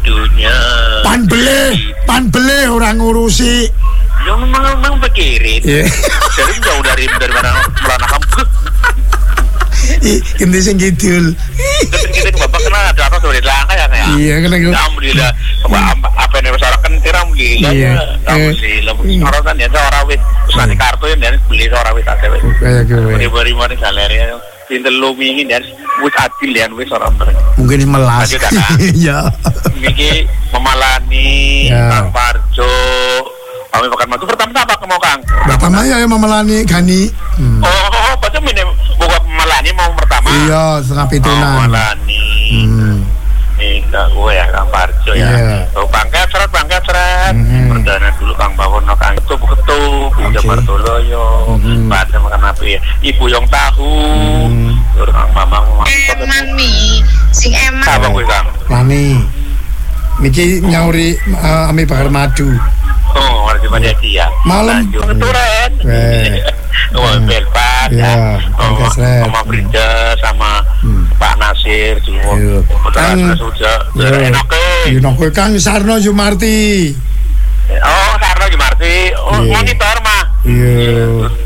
tentunya. Pan beli orang ngurusi. Ya memang pikirin. Yeah. Jadi jauh dari mana kamu. Ini sing kidul. Kita bapak kena ada apa sudah langka ya kayak. Iya kena. Alhamdulillah. Apa yang masalah kentir alhamdulillah. Alhamdulillah. Orang kan ya orang wis nanti kartu yang dari beli orang wis ada wis. Kayak gue. Beri mana galeri. Pinter lo ingin dan wis adil ya wis orang ber. Mungkin melas. Iya. Miki memalani Kang Parjo. Kami makan madu pertama apa kamu Kang? Pertama ya memalani Gani. Oh, pas ini bukan memalani mau pertama. Iya, setengah pitunan. Memalani. Enggak gue ya Kang Parjo ya. Oh, bangket seret. Perdana dulu Kang Bawono Kang ketuk Ibu Martoloyo. Pada makan apa ya? Ibu yang tahu. Terus Kang Mamang Eman mi, sing eman. Apa gue Kang? Lani. Miki nyauri ami bakar madu. Oh, warga pada dia. Malam. Keturen. Oh, Belpat ya. Sama Frida sama Pak Nasir juga. Betul sudah. Enak ke? Enak ke Kang Sarno Jumarti. Oh, Sarno Jumarti. Oh, monitor mah. Iya.